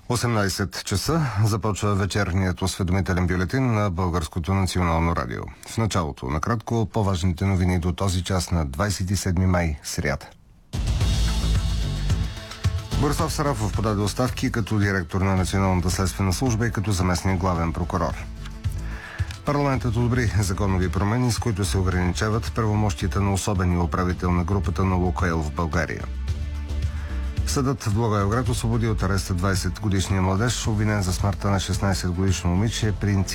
18 часа започва вечерният осведомителен бюлетин на Българското национално радио. В началото, накратко, по-важните новини до този час на 27 май, сряда. Борислав Сарафов подаде оставки като директор на Националната следствена служба и като заместник главен прокурор. Парламентът одобри законови промени, с които се ограничават правомощията на особения управител на групата на Лукойл в България. Съдът в Благоевград освободи от ареста 20-годишния младеж, обвинен за смъртта на 16-годишно момиче при инцидент